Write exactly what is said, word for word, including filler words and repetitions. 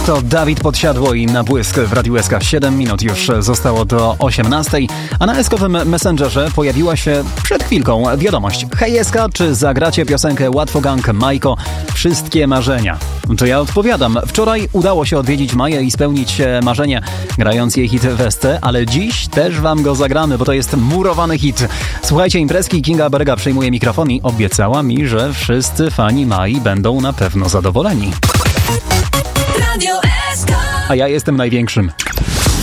To Dawid Podsiadło i Na błysk w Radiu S K. siedem minut już zostało do osiemnastej, a na eskowym Messengerze pojawiła się przed chwilką wiadomość. Hej S K, czy zagracie piosenkę Łatwo Gang Majko Wszystkie marzenia? To ja odpowiadam. Wczoraj udało się odwiedzić Maję i spełnić marzenie, grając jej hit Westę, ale dziś też wam go zagramy, bo to jest murowany hit. Słuchajcie imprezki, Kinga Berga przejmuje mikrofon i obiecała mi, że wszyscy fani Mai będą na pewno zadowoleni. A ja jestem największym.